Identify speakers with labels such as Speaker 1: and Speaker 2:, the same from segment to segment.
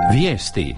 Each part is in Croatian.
Speaker 1: Vijesti.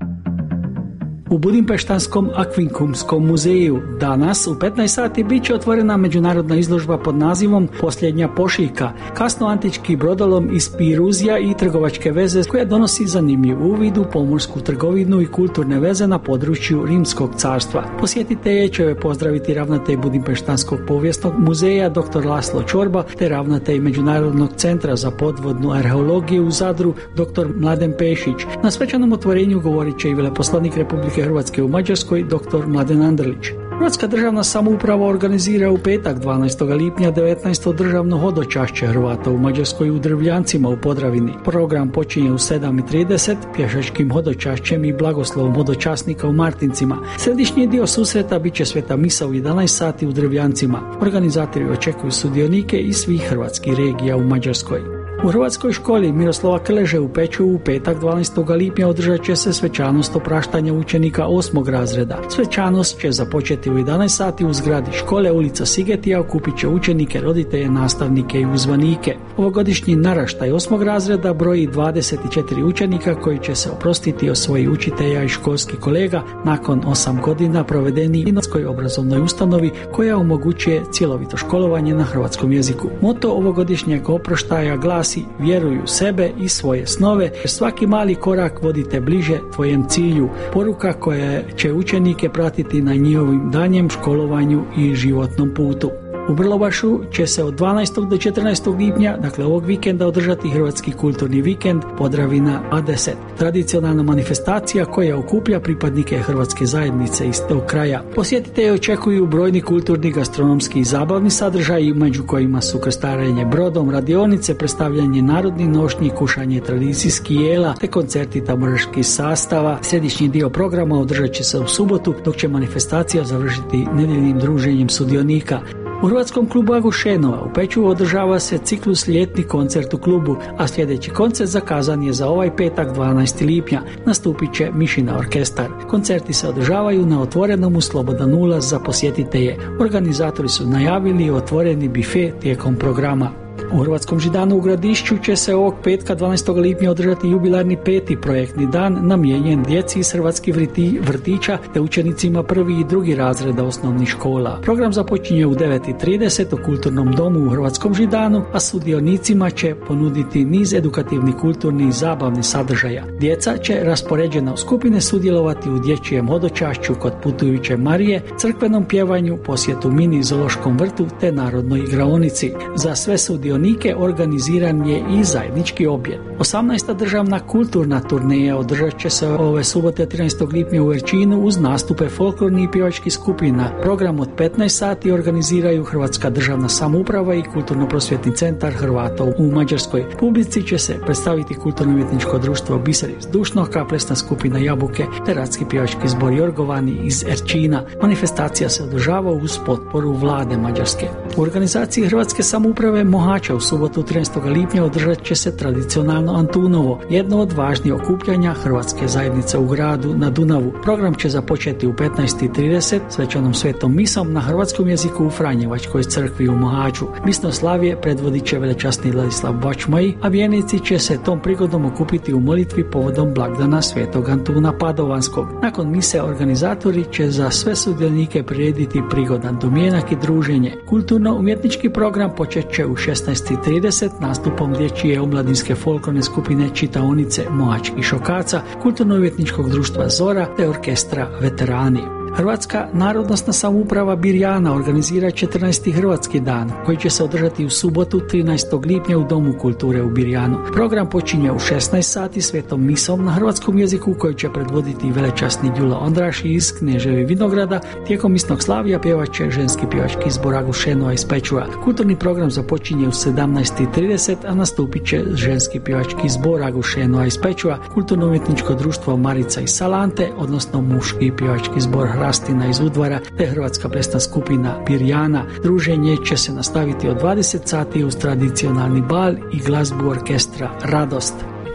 Speaker 2: U Budimpeštanskom Akvinkumskom muzeju danas u 15 sati bit će otvorena međunarodna izložba pod nazivom Posljednja pošiljka, kasnoantički brodolom iz Piruzija i trgovačke veze koja donosi zanimljiv uvid u pomorsku trgovinu i kulturne veze na području Rimskog carstva. Posjetitelje će pozdraviti ravnatelj Budimpeštanskog povijesnog muzeja dr. Laslo Čorba te ravnatelj Međunarodnog centra za podvodnu arheologiju u Zadru dr. Mladen Pešić. Na svečanom otvorenju govorit će i veleposlanik Republike Hrvatske u Mađarskoj dr. Mladen Andrlić. Hrvatska državna samouprava organizira u petak 12. lipnja 19. državno hodočašće Hrvata u Mađarskoj u Drvljancima u Podravini. Program počinje u 7:30 pješačkim hodočašćem i blagoslovom hodočasnika u Martincima. Središnji dio susreta bit će sveta misa u 11 sati u Drvljancima. Organizatori očekuju sudionike iz svih hrvatskih regija u Mađarskoj. U Hrvatskoj školi Miroslava Krleže u Pečuju u petak 12. lipnja održat će se svečanost opraštanja učenika 8. razreda. Svečanost će započeti u 11 sati u zgradi škole ulica Sigetija, okupit će učenike, roditelje, nastavnike i uzvanike. Ovogodišnji naraštaj 8. razreda broji 24 učenika koji će se oprostiti od svojih učitelja i školskih kolega nakon 8 godina provedeni u Hrvatskoj obrazovnoj ustanovi koja omogućuje cjelovito školovanje na hrvatskom jeziku. Moto ovogodišnjeg oproštaja glasi: vjeruj u sebe i svoje snove, jer svaki mali korak vodite bliže tvojem cilju. Poruka koja će učenike pratiti na njihovim danjem školovanju i životnom putu. U Brlobašu će se od 12. do 14. lipnja, dakle ovog vikenda, održati Hrvatski kulturni vikend Podravina 20. Tradicionalna manifestacija koja okuplja pripadnike hrvatske zajednice iz tog kraja. Posjetitelji očekuju brojni kulturni, gastronomski i zabavni sadržaji, među kojima su krstarenje brodom, radionice, predstavljanje narodnih nošnji, kušanje tradicijskih jela te koncerti tamburaških sastava. Središnji dio programa održat će se u subotu, dok će manifestacija završiti nedjeljnim druženjem sudionika. U Hrvatskom klubu Agušenova u Pečuju održava se ciklus ljetni koncert u klubu, a sljedeći koncert zakazan je za ovaj petak 12. lipnja. Nastupit će Mišina orkestar. Koncerti se održavaju na otvorenom uz slobodan ulaz za posjetitelje. Organizatori su najavili otvoreni bife tijekom programa. U Hrvatskom Židanu u Gradišću će se ovog petka 12. lipnja održati jubilarni 5. projektni dan namijenjen djeci iz hrvatskih vrtića te učenicima 1. i 2. razreda osnovnih škola. Program započinje u 9:30 u Kulturnom domu u Hrvatskom Židanu, a sudionicima će ponuditi niz edukativnih, kulturnih i zabavnih sadržaja. Djeca će raspoređena u skupine sudjelovati u dječjem hodočašću kod putujuće Marije, crkvenom pjevanju, posjetu mini zoološkom vrtu te narodnoj igraonici. Za sve sudionike organiziran je i zajednički objed. 18. državna kulturna turneja održat će se ove subote 13. lipnja u Erčinu uz nastupe folklornih i pjevačkih skupina. Program od 15 sati organiziraju Hrvatska državna samouprava i Kulturno-prosvjetni centar Hrvata u Mađarskoj. Publici će se predstaviti Kulturno-umjetničko društvo Biser iz Dušnoka, plesna skupina Jabuke te radski pjevački zbor Jorgovani iz Erčina. Manifestacija se održava uz potporu vlade Mađarske. U organizaciji Hrvatske samouprave Mohača u subotu 13. lipnja održat će se tradicionalno Antunovo, jedno od važnijih okupljanja hrvatske zajednice u gradu na Dunavu. Program će započeti u 15:30 svečanom svetom misom na hrvatskom jeziku u Franjevačkoj crkvi u Mohaču. Misnoslavje predvodit će velečasni Ladislav Bačmaj, a vjernici će se tom prigodom okupiti u molitvi povodom blagdana svetog Antuna Padovanskog. Nakon mise organizatori će za sve sudionike prirediti prigodan domjenak i druženje. Kulturno-umjetnički program počet će u 16:30 nastupom dječje omladinske folklorne skupine Čitaonice Mohačkih šokaca, Kulturno-umjetničkog društva Zora te orkestra Veterani. Hrvatska narodnosna samouprava Birjana organizira 14. Hrvatski dan koji će se održati u subotu 13. lipnja u Domu kulture u Birjanu. Program počinje u 16 sati svetom misom na hrvatskom jeziku koji će predvoditi velečasni Đula Ondraš iz Kneževi Vinograda. Tijekom misnog slavlja pjevat će ženski pjevački zbor Agušenova iz Pečuja. Kulturni program započinje u 17:30, a nastupit će ženski pjevački zbor Agušenova iz Pečuja, Kulturno-umjetničko društvo Marica iz Salante, odnosno muški pjevački zbor Rastina iz Udvara te hrvatska plesna skupina Birjana. Druženje će se nastaviti od 20 sati uz tradicionalni bal i glazbu orkestra Radost.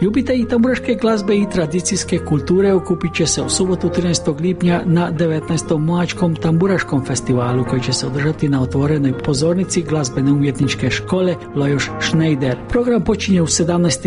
Speaker 2: Ljubitelji tamburaške glazbe i tradicijske kulture okupit će se u subotu 13. lipnja na 19. Mohačkom tamburaškom festivalu koji će se održati na otvorenoj pozornici glazbene umjetničke škole Lajos Schneider. Program počinje u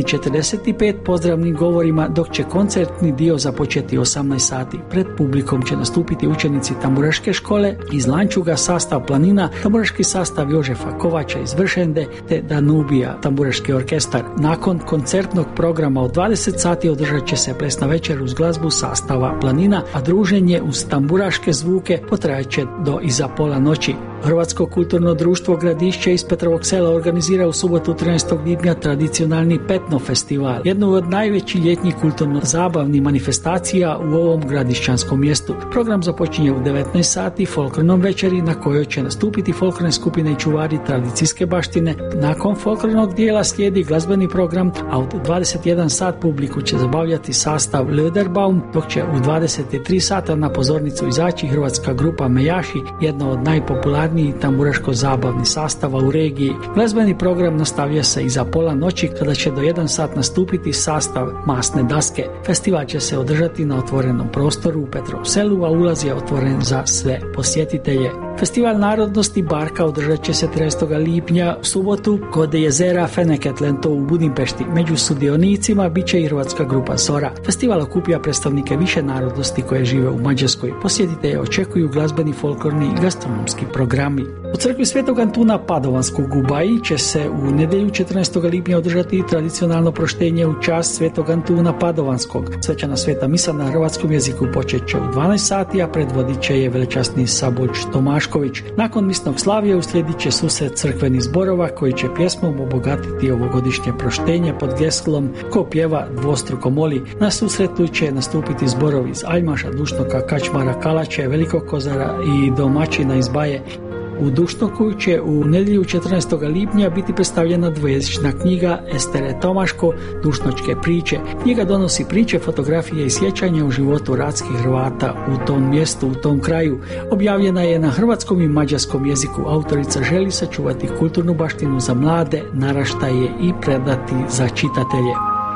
Speaker 2: 17:45 pozdravnim govorima, dok će koncertni dio započeti 18 sati. Pred publikom će nastupiti učenici tamburaške škole iz Lančuga, sastav Planina, tamburaški sastav Jožefa Kovača iz Vršende te Danubija, tamburaški orkestar. Nakon koncertnog programa od 20 sati održat će se plesna večer uz glazbu sastava Planina, a druženje uz tamburaške zvuke potrajat će do iza pola noći. Hrvatsko kulturno društvo Gradišće iz Petrovog Sela organizira u subotu 13. lipnja tradicionalni Petno festival, jednu od najvećih ljetnjih kulturno-zabavnih manifestacija u ovom gradišćanskom mjestu. Program započinje u 19 sati folklornom večeri na kojoj će nastupiti folklorne skupine i čuvari tradicijske baštine. Nakon folklornog dijela slijedi glazbeni program, a od 21 sat publiku će zabavljati sastav Löderbaum, dok će u 23 sata na pozornicu izaći hrvatska grupa Mejaši, jedna od najpopularnijih tamburaško-zabavnih sastava u regiji. Glazbeni program nastavlja se iza pola noći kada će do 1 sat nastupiti sastav Masne daske. Festival će se održati na otvorenom prostoru u Petrovu Selu, a ulaz je otvoren za sve posjetitelje. Festival narodnosti Barka održat će se 13. lipnja u subotu kod jezera Feneketlen, u Budimpešti. Među sudionicima bit će i hrvatska grupa Zora. Festival okuplja predstavnike više narodnosti koje žive u Mađarskoj. Posjetitelje očekuju glazbeni, folklorni i gastronomski programi. U crkvi Svetog Antuna Padovanskog u Baji će se u nedjelju 14. lipnja održati tradicionalno proštenje u čast Svetog Antuna Padovanskog. Svečana sveta misa na hrvatskom jeziku počet će u 12 sati, a predvodit će je velečasni Saboć Tomašković. Nakon misnog slavlja uslijedit će susret crkvenih zborova koji će pjesmom obogatiti ovogodišnje proštenje pod geslom Ko pjeva dvostruko moli. Na susretu će nastupiti zborovi iz Aljmaša, Dušnoka, Kačmara, Kalače, Velikog Kozara i domaćina iz Baje. U Dušnoku će u nedjelju 14. lipnja biti predstavljena dvojezična knjiga Estere Tomaško, Dušnočke priče. Knjiga donosi priče, fotografije i sjećanja o životu ratskih Hrvata u tom mjestu, u tom kraju. Objavljena je na hrvatskom i mađarskom jeziku. Autorica želi sačuvati kulturnu baštinu za mlade naraštaje i predati za čitatelje.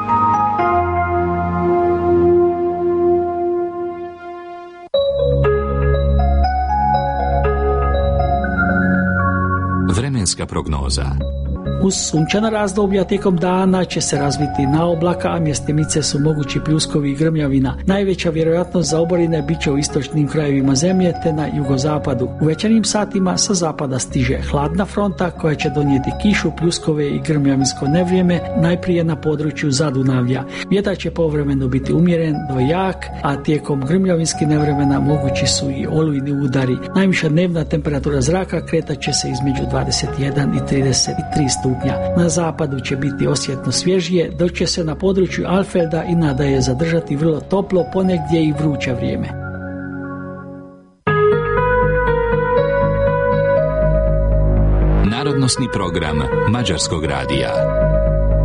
Speaker 1: Vremenska prognoza.
Speaker 2: Uz sunčana razdoblja tijekom dana će se razviti na oblaka, a mjestimice su mogući pljuskovi i grmljavina. Najveća vjerojatnost za oborine bit će u istočnim krajevima zemlje te na jugozapadu. U večernjim satima sa zapada stiže hladna fronta koja će donijeti kišu, pljuskove i grmljavinsko nevrijeme, najprije na području Zadunavlja. Vjetar će povremeno biti umjeren do jak, a tijekom grmljavinskih nevremena mogući su i olujni udari. Najviša dnevna temperatura zraka kretat će se između 21 i 33 stupnja. Na zapadu će biti osjetno svježije, dok će se na području Alfelda i nadalje zadržati vrlo toplo, ponegdje i vruće vrijeme.
Speaker 1: Narodnosni program Mađarskog radija.